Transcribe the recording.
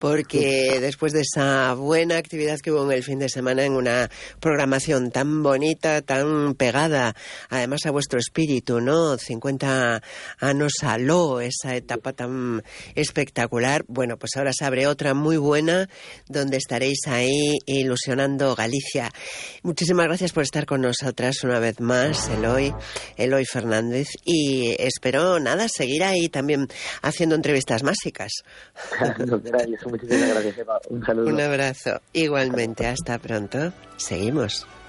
porque después de esa buena actividad que hubo en el fin de semana, en una programación tan bonita, tan pegada, además a vuestro espíritu, ¿no? 50 años aló, esa etapa tan espectacular. Bueno, pues ahora se abre otra muy buena, donde estaréis ahí ilusionando Galicia. Muchísimas gracias por estar con nosotras una vez más, Eloy Fernández, y espero, seguir ahí también haciendo entrevistas mágicas. Muchísimas gracias, Eva. Un saludo. Un abrazo. Igualmente, hasta pronto. Seguimos.